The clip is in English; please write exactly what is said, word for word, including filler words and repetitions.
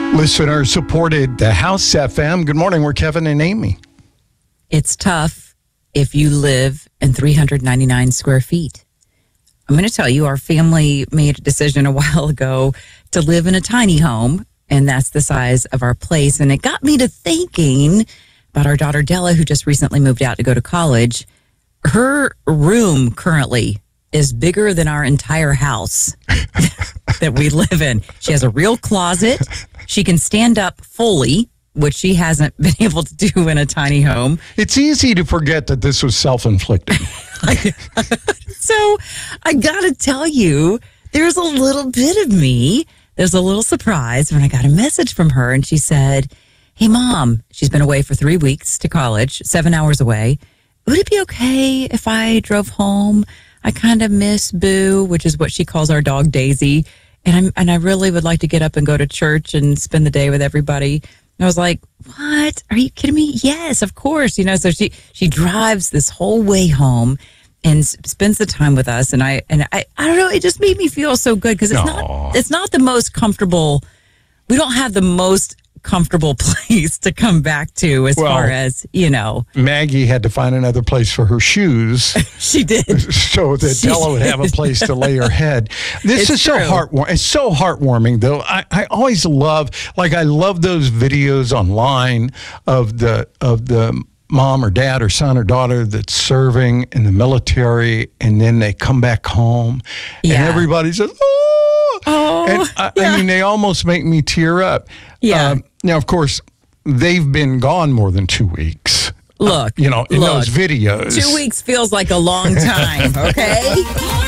Listener supported the House F M. Good morning. We're Kevin and Amy. It's tough if you live in three hundred ninety-nine square feet. I'm going to tell you, our family made a decision a while ago to live in a tiny home, and that's the size of our place. And it got me to thinking about our daughter Della, who just recently moved out to go to college. Her room currently is bigger than our entire house that we live in. She has a real closet. She can stand up fully, which she hasn't been able to do in a tiny home. It's easy to forget that this was self-inflicted. So I got to tell you, there's a little bit of me. There's a little surprise when I got a message from her, and she said, "Hey, Mom," she's been away for three weeks to college, seven hours away. "Would it be okay if I drove home? I kind of miss Boo," which is what she calls our dog Daisy. And I'm and I really would like to get up and go to church and spend the day with everybody. And I was like, "What? Are you kidding me?" "Yes, of course." You know, so she she drives this whole way home and s- spends the time with us. And I and I, I don't know, it just made me feel so good because it's Aw. not it's not the most comfortable. We don't have the most comfortable place to come back to as Well, far as, you know. Maggie had to find another place for her shoes She did. so that She Della would have a did. place to lay her head. This It's is so true. heartwarming. It's so heartwarming, though. I, I always love, like, I love those videos online of the of the mom or dad or son or daughter that's serving in the military, and then they come back home, and Yeah. everybody says, "Oh!" Oh, And I, yeah. I mean, they almost make me tear up. Yeah. Um, now, of course, they've been gone more than two weeks. Look, You know, in look, those videos. Two weeks feels like a long time, okay?